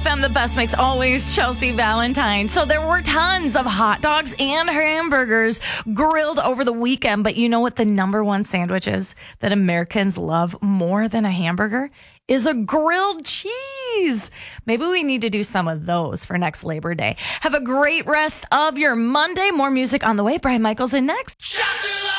FM, the best mix always, Chelsea Valentine. So there were tons of hot dogs and hamburgers grilled over the weekend, but you know what the number one sandwich is that Americans love more than a hamburger? Is a grilled cheese. Maybe we need to do some of those for next Labor Day. Have a great rest of your Monday. More music on the way. Brian Michaels in next.